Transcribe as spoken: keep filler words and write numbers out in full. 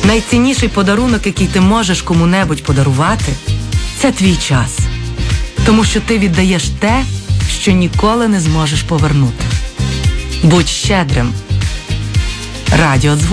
Найцінніший подарунок, який ти можеш кому-небудь подарувати, це твій час. Тому що ти віддаєш те, що ніколи не зможеш повернути. Будь щедрим. Радіодзвоник.